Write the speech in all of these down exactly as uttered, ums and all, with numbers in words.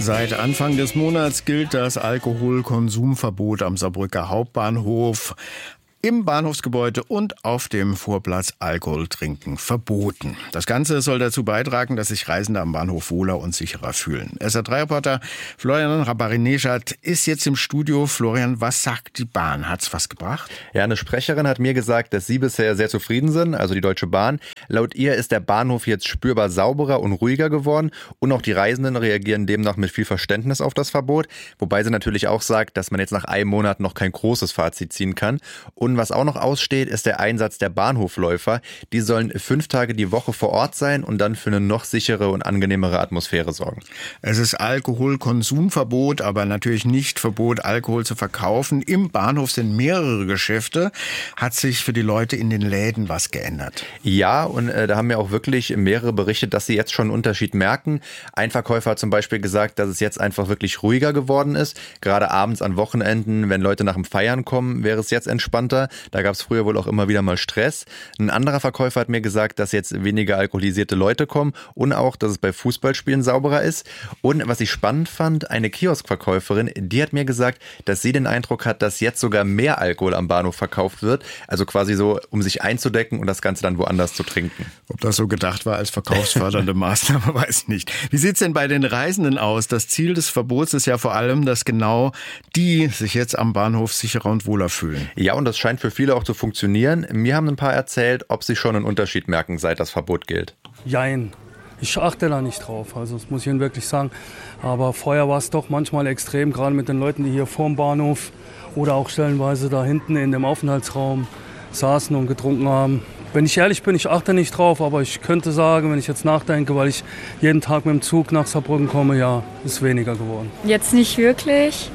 Seit Anfang des Monats gilt das Alkoholkonsumverbot am Saarbrücker Hauptbahnhof. Im Bahnhofsgebäude und auf dem Vorplatz Alkohol trinken verboten. Das Ganze soll dazu beitragen, dass sich Reisende am Bahnhof wohler und sicherer fühlen. S R drei Reporter Florian Rabarinejad ist jetzt im Studio. Florian, was sagt die Bahn? Hat's was gebracht? Ja, eine Sprecherin hat mir gesagt, dass sie bisher sehr zufrieden sind, also die Deutsche Bahn. Laut ihr ist der Bahnhof jetzt spürbar sauberer und ruhiger geworden und auch die Reisenden reagieren demnach mit viel Verständnis auf das Verbot. Wobei sie natürlich auch sagt, dass man jetzt nach einem Monat noch kein großes Fazit ziehen kann. Und was auch noch aussteht, ist der Einsatz der Bahnhofläufer. Die sollen fünf Tage die Woche vor Ort sein und dann für eine noch sichere und angenehmere Atmosphäre sorgen. Es ist Alkoholkonsumverbot, aber natürlich nicht Verbot, Alkohol zu verkaufen. Im Bahnhof sind mehrere Geschäfte. Hat sich für die Leute in den Läden was geändert? Ja, und äh, da haben mir auch wirklich mehrere berichtet, dass sie jetzt schon einen Unterschied merken. Ein Verkäufer hat zum Beispiel gesagt, dass es jetzt einfach wirklich ruhiger geworden ist. Gerade abends an Wochenenden, wenn Leute nach dem Feiern kommen, wäre es jetzt entspannter. Da gab es früher wohl auch immer wieder mal Stress. Ein anderer Verkäufer hat mir gesagt, dass jetzt weniger alkoholisierte Leute kommen und auch, dass es bei Fußballspielen sauberer ist. Und was ich spannend fand, eine Kioskverkäuferin, die hat mir gesagt, dass sie den Eindruck hat, dass jetzt sogar mehr Alkohol am Bahnhof verkauft wird. Also quasi so, um sich einzudecken und das Ganze dann woanders zu trinken. Ob das so gedacht war als verkaufsfördernde Maßnahme, weiß ich nicht. Wie sieht's denn bei den Reisenden aus? Das Ziel des Verbots ist ja vor allem, dass genau die sich jetzt am Bahnhof sicherer und wohler fühlen. Ja, und das scheint für viele auch zu funktionieren. Mir haben ein paar erzählt, ob sie schon einen Unterschied merken, seit das Verbot gilt. Jein. Ich achte da nicht drauf, also das muss ich Ihnen wirklich sagen. Aber vorher war es doch manchmal extrem, gerade mit den Leuten, die hier vorm Bahnhof oder auch stellenweise da hinten in dem Aufenthaltsraum saßen und getrunken haben. Wenn ich ehrlich bin, ich achte nicht drauf, aber ich könnte sagen, wenn ich jetzt nachdenke, weil ich jeden Tag mit dem Zug nach Saarbrücken komme, ja, ist weniger geworden. Jetzt nicht wirklich,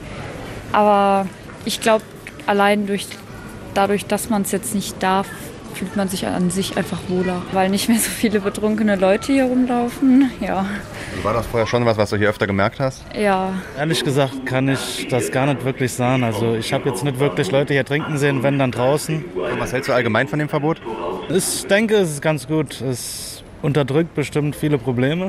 aber ich glaube, allein durch dadurch, dass man es jetzt nicht darf, fühlt man sich an sich einfach wohler, weil nicht mehr so viele betrunkene Leute hier rumlaufen. Ja. War das vorher schon was, was du hier öfter gemerkt hast? Ja. Ehrlich gesagt kann ich das gar nicht wirklich sagen. Also ich habe jetzt nicht wirklich Leute hier trinken sehen, wenn dann draußen. Und was hältst du allgemein von dem Verbot? Ich denke, es ist ganz gut. Es unterdrückt bestimmt viele Probleme,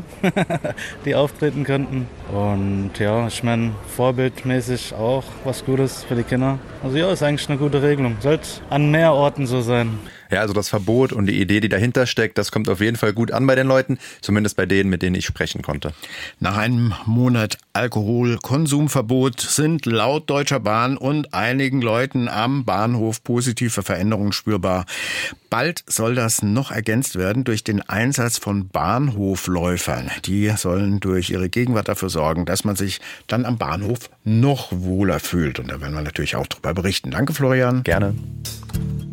die auftreten könnten. Und ja, ich meine, vorbildmäßig auch was Gutes für die Kinder. Also ja, ist eigentlich eine gute Regelung. Sollte an mehr Orten so sein. Ja, also das Verbot und die Idee, die dahinter steckt, das kommt auf jeden Fall gut an bei den Leuten, zumindest bei denen, mit denen ich sprechen konnte. Nach einem Monat Alkoholkonsumverbot sind laut Deutscher Bahn und einigen Leuten am Bahnhof positive Veränderungen spürbar. Bald soll das noch ergänzt werden durch den Einsatz von Bahnhofläufern. Die sollen durch ihre Gegenwart dafür sorgen, dass man sich dann am Bahnhof noch wohler fühlt. Und da werden wir natürlich auch drüber berichten. Danke, Florian. Gerne.